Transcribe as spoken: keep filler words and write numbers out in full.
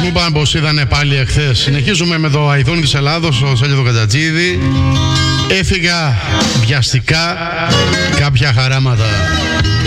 μου είπαν πως είδανε πάλι εχθές. Συνεχίζουμε με το Αϊδόνι της Ελλάδος, ο Στέλιο Κατατζίδη. Έφυγα βιαστικά κάποια χαράματα.